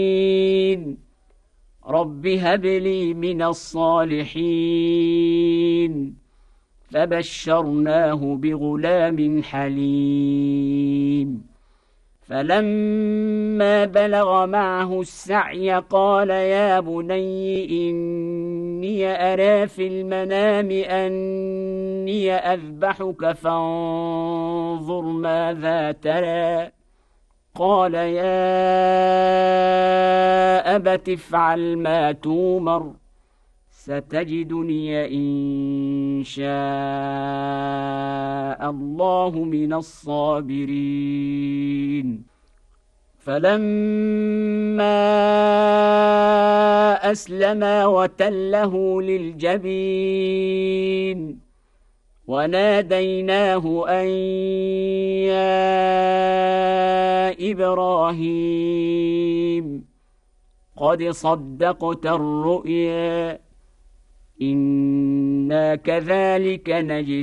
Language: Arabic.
رب هب لي من الصالحين فبشرناه بغلام حليم فلما بلغ معه السعي قال يا بني إني أرى في المنام أني أذبحك فانظر ماذا ترى قال يا أبت افعل ما تومر ستجدني إن شاء الله من الصابرين فلما أسلما وتله للجبين وناديناه أن يا إبراهيم قد صدقت الرؤيا إنا كذلك نجزي